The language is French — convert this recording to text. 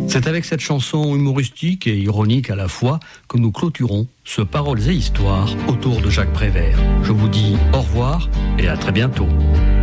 C'est avec cette chanson humoristique et ironique à la fois que nous clôturons ce Paroles et Histoires autour de Jacques Prévert. Je vous dis au revoir et à très bientôt.